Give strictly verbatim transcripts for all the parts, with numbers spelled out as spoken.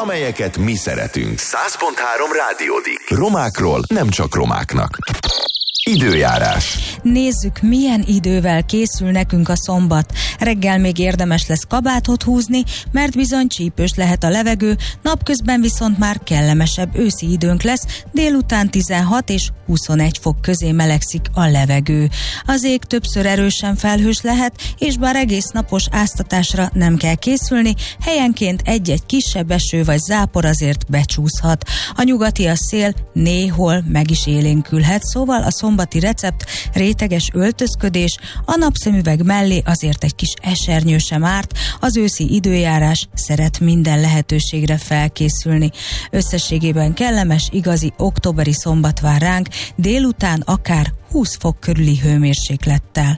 amelyeket mi szeretünk. száz pont három Rádiódik. Romákról nem csak romáknak. Időjárás. Nézzük, milyen idővel készül nekünk a szombat. Reggel még érdemes lesz kabátot húzni, mert bizony csípős lehet a levegő, napközben viszont már kellemesebb őszi időnk lesz, délután tizenhat és huszonegy fok közé melegszik a levegő. Az ég többször erősen felhős lehet, és bár egész napos áztatásra nem kell készülni, helyenként egy-egy kisebb eső vagy zápor azért becsúszhat. A nyugati a szél néhol meg is élénkülhet, szóval a szombati recept réteges öltözködés, a napszemüveg mellé azért egy kis esernyő sem árt, az őszi időjárás szeret minden lehetőségre felkészülni. Összességében kellemes, igazi októberi szombat vár ránk, délután akár húsz fok körüli hőmérséklettel.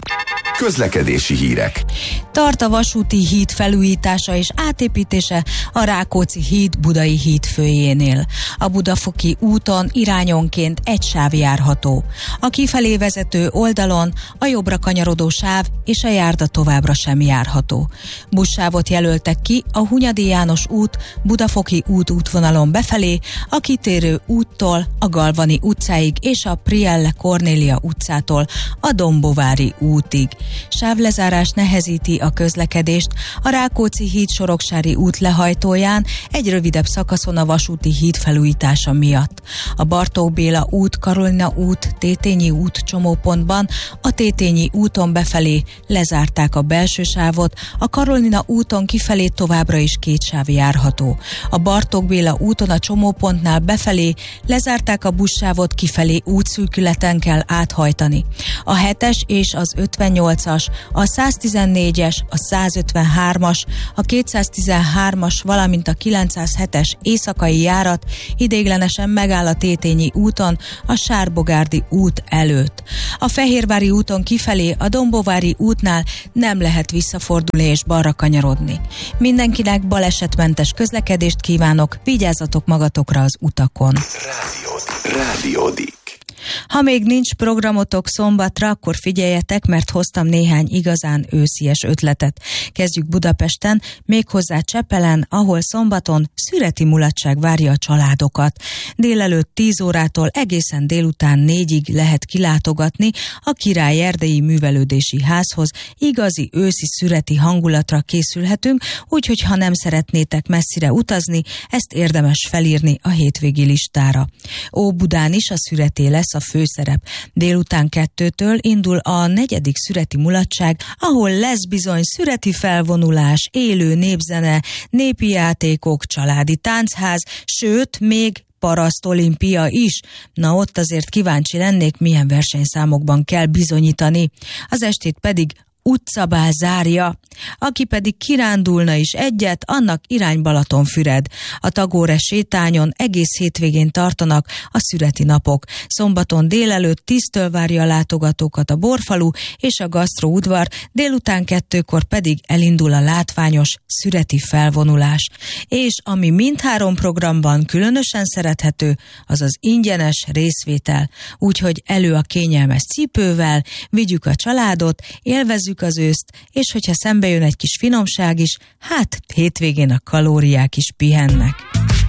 Közlekedési hírek. Tart a vasúti híd felújítása és átépítése a Rákóczi híd Budai híd főjénél. A Budafoki úton irányonként egy sáv járható. A kifelé vezető oldalon a jobbra kanyarodó sáv és a járda továbbra sem járható. Buszsávot jelöltek ki a Hunyadi János út Budafoki út útvonalon befelé, a kitérő úttól a Galvani utcáig és a Prielle Kornélia utcától a Dombovári útig. Sávlezárás nehezíti a közlekedést a Rákóczi híd Soroksári út lehajtóján egy rövidebb szakaszon a vasúti híd felújítása miatt. A Bartók Béla út, Karolina út, Tétényi út csomópontban a Tétényi úton befelé lezárták a belső sávot, a Karolina úton kifelé továbbra is két sáv járható. A Bartók Béla úton a csomópontnál befelé lezárták a buszsávot, kifelé útszűkületen kell áthajtani. A hetes és az ötvennyolcas, a száztizennégyes, a százötvenhármas, a kétszáztizenhármas, valamint a kilencszázhetes éjszakai járat ideiglenesen megáll a Tétényi úton, a Sárbogárdi út előtt. A Fehérvári úton kifelé a Dombovári útnál nem lehet visszafordulni és balra kanyarodni. Mindenkinek balesetmentes közlekedést kívánok, vigyázzatok magatokra az utakon. Rádiódik. Rádiódik. Ha még nincs programotok szombatra, akkor figyeljetek, mert hoztam néhány igazán őszies ötletet. Kezdjük Budapesten, méghozzá Csepelen, ahol szombaton szüreti mulatság várja a családokat. Délelőtt tíz órától egészen délután négyig lehet kilátogatni a Király Erdélyi Művelődési Házhoz. Igazi őszi szüreti hangulatra készülhetünk, úgyhogy ha nem szeretnétek messzire utazni, ezt érdemes felírni a hétvégi listára. Óbudán is a szüreté lesz a főszerep. Délután kettőtől indul a negyedik szüreti mulatság, ahol lesz bizony szüreti felvonulás, élő népzene, népi játékok, családi táncház, sőt, még parasztolimpia is. Na ott azért kíváncsi lennék, milyen versenyszámokban kell bizonyítani. Az estét pedig utcabál zárja. Aki pedig kirándulna is egyet, annak irány Balatonfüred. A Tagore sétányon egész hétvégén tartanak a szüreti napok. Szombaton délelőtt tíztől várja a látogatókat a Borfalu és a gasztróudvar, délután kettőkor pedig elindul a látványos szüreti felvonulás. És ami mindhárom programban különösen szerethető, az az ingyenes részvétel. Úgyhogy elő a kényelmes cipővel, vigyük a családot, élvezzük az őszt, és hogyha szembe jön egy kis finomság is, hát hétvégén a kalóriák is pihennek.